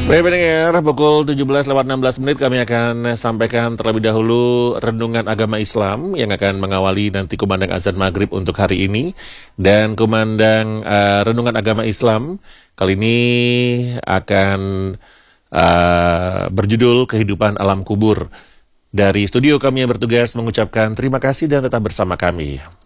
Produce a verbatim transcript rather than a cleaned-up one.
Baik pendengar, pukul tujuh belas lewat enam belas menit kami akan sampaikan terlebih dahulu renungan agama Islam yang akan mengawali nanti kumandang azan maghrib untuk hari ini. Dan kumandang uh, renungan agama Islam kali ini akan uh, berjudul Kehidupan Alam Kubur. Dari studio kami yang bertugas mengucapkan terima kasih dan tetap bersama kami.